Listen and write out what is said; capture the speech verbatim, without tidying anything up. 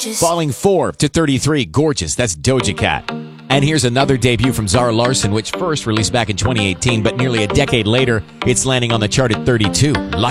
gorgeous. Falling four to thirty-three, Gorgeous. That's Doja Cat. And here's another debut from Zara Larsson, which first released back in twenty eighteen, but nearly a decade later, it's landing on the chart at thirty-two.